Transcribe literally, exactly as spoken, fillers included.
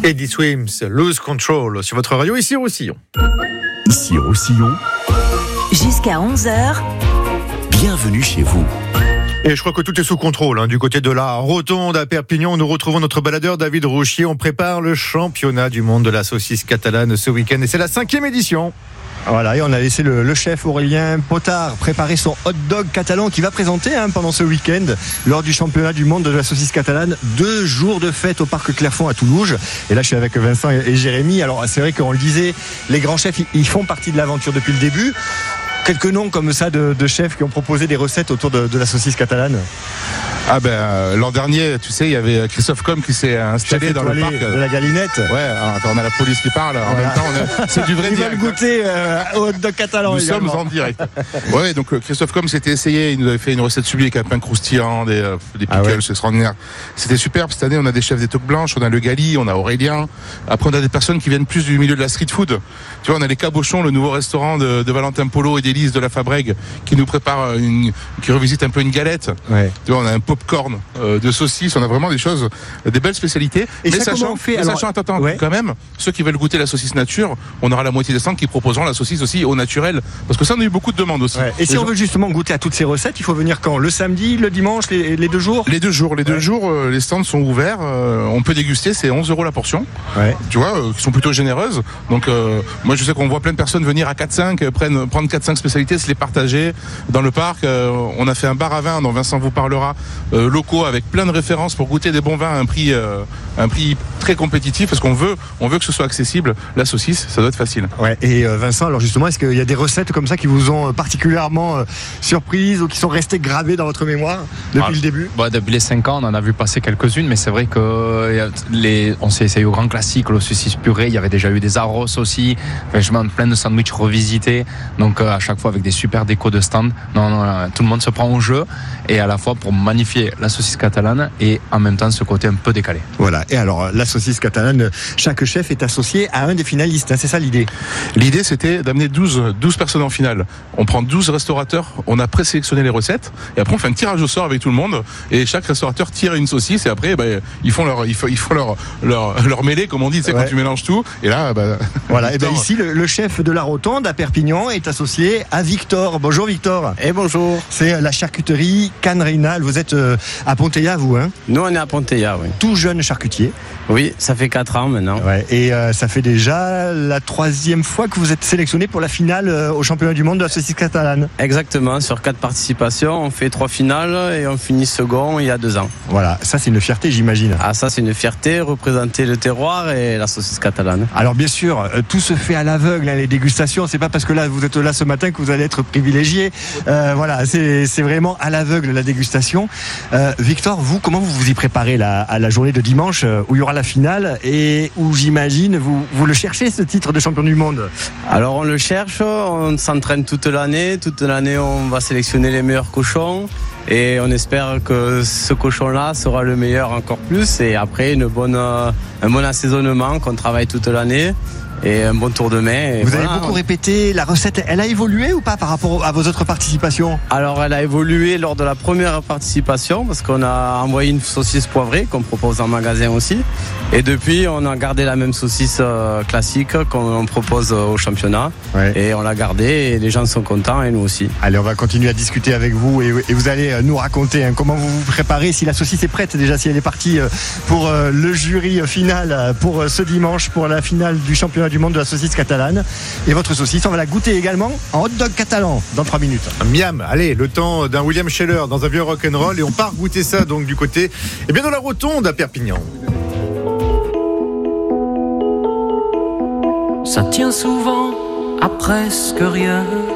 Eddie Swims, Lose Control sur votre radio, ici Roussillon. Ici Roussillon. Jusqu'à onze heures. Bienvenue chez vous. Et je crois que tout est sous contrôle, hein. Du côté de la Rotonde à Perpignan, nous retrouvons notre baladeur David Rouchier. On prépare le championnat du monde de la saucisse catalane ce week-end et c'est la cinquième édition. Voilà, et on a laissé le, le chef Aurélien Potard préparer son hot dog catalan qui va présenter hein, pendant ce week-end lors du championnat du monde de la saucisse catalane. Deux jours de fête au parc Clairfond à Toulouse. Et là, je suis avec Vincent et, et Jérémy. Alors, c'est vrai qu'on le disait, les grands chefs, ils, ils font partie de l'aventure depuis le début. Quelques noms comme ça de, de chefs qui ont proposé des recettes autour de, de la saucisse catalane. Ah ben euh, l'an dernier, tu sais, il y avait Christophe Combe qui s'est installé chef dans le parc de la Galinette. Ouais, alors, attends, on a la police qui parle. En voilà. même temps, on a, c'est du vrai Ils direct. veulent goûter euh, au hot dog catalan. Nous également. sommes en direct. Ouais, donc Christophe Combe s'était essayé. Il nous avait fait une recette sublime avec un pain croustillant, des, euh, des pickles, ah ouais. C'est extraordinaire. C'était superbe. Cette année, on a des chefs des toques blanches, on a le Gali, on a Aurélien. Après, on a des personnes qui viennent plus du milieu de la street food. Tu vois, on a les Cabochons, le nouveau restaurant de, de Valentin Polo et d'Élise de la Fabrègue, qui nous prépare une, qui revisite un peu une galette. Ouais. Tu vois, on a un popcorn euh, de saucisses, on a vraiment des choses, des belles spécialités. Et mais ça, sachant, on fait, mais alors, sachant, attends, attends, ouais. quand même, ceux qui veulent goûter la saucisse nature, on aura la moitié des stands qui proposeront la saucisse aussi au naturel, parce que ça, on a eu beaucoup de demandes aussi. Ouais. Et si les on gens... veut justement goûter à toutes ces recettes, il faut venir quand? Le samedi, le dimanche, les, les deux jours? Les deux jours, les deux ouais. jours, euh, les stands sont ouverts, euh, on peut déguster, c'est onze euros la portion. Ouais. Tu vois, euh, qui sont plutôt généreuses. Donc, euh, moi, je sais qu'on voit plein de personnes venir à quatre cinq, prennent, prendre quatre cinq spécialités, se les partager dans le parc. Euh, on a fait un bar à vin dont Vincent vous parlera, euh, locaux avec plein de références pour goûter des bons vins à un prix, euh, un prix très compétitif, parce qu'on veut, on veut que ce soit accessible. La saucisse, ça doit être facile. Ouais. Et euh, Vincent, alors justement, est-ce qu'il y a des recettes comme ça qui vous ont particulièrement euh, surprises ou qui sont restées gravées dans votre mémoire depuis ah, le début? Bah, depuis les cinq ans, on en a vu passer quelques-unes, mais c'est vrai que les, on s'est essayé au grand classique, le saucisse purée. Il y avait déjà eu des arros aussi, franchement plein de sandwichs revisités. Donc euh, à chaque fois avec des super décos de stand. Non, non, non, tout le monde se prend au jeu et à la fois pour magnifier la saucisse catalane et en même temps ce côté un peu décalé. Voilà. Et alors la saucisse catalane, chaque chef est associé à un des finalistes. Hein, c'est ça l'idée? L'idée c'était d'amener douze, douze personnes en finale. On prend douze restaurateurs, on a présélectionné les recettes et après on fait un tirage au sort avec tout le monde et chaque restaurateur tire une saucisse et après bah, ils font leur, ils font, ils font leur, leur, leur mêlée comme on dit, tu sais, ouais. Quand tu mélanges tout et là bah, voilà. Et bien ici le, le chef de la Rotonde à Perpignan est associé à Victor. Bonjour Victor. Et bonjour. C'est la charcuterie Can Reynal. Vous êtes à Ponteilla, vous hein? Nous on est à Ponteilla, oui. Tout jeune charcutier. Oui, ça fait quatre ans maintenant. Ouais. Et euh, ça fait déjà la troisième fois que vous êtes sélectionné pour la finale euh, au championnat du monde de la saucisse catalane. Exactement, sur quatre participations, on fait trois finales et on finit second il y a deux ans. Voilà, ça c'est une fierté j'imagine. Ah ça c'est une fierté, représenter le terroir et la saucisse catalane. Alors bien sûr, euh, tout se fait à l'aveugle, hein, les dégustations, c'est pas parce que là vous êtes là ce matin que vous allez être privilégié. Euh, voilà, c'est, c'est vraiment à l'aveugle la dégustation. Euh, Victor, vous, comment vous vous y préparez là, à la journée de dimanche euh, où il y aura la finale et où j'imagine vous, vous le cherchez ce titre de champion du monde? Alors on le cherche, on s'entraîne toute l'année, toute l'année on va sélectionner les meilleurs cochons et on espère que ce cochon-là sera le meilleur encore plus et après une bonne, un bon assaisonnement qu'on travaille toute l'année. Et un bon tour de main. Vous voilà. avez beaucoup répété, la recette, elle a évolué ou pas par rapport à vos autres participations? Alors elle a évolué lors de la première participation parce qu'on a envoyé une saucisse poivrée qu'on propose en magasin aussi. Et depuis on a gardé la même saucisse euh, classique qu'on propose au championnat. Ouais. Et on l'a gardée et les gens sont contents et nous aussi. Allez, on va continuer à discuter avec vous et, et vous allez nous raconter hein, comment vous vous préparez, si la saucisse est prête déjà, si elle est partie pour euh, le jury final pour euh, ce dimanche pour la finale du championnat du monde de la saucisse catalane. Et votre saucisse, on va la goûter également en hot dog catalan dans trois minutes. Miam, allez, le temps d'un William Scheller dans un vieux rock'n'roll et on part goûter ça donc du côté eh bien de la Rotonde à Perpignan. Ça tient souvent à presque rien.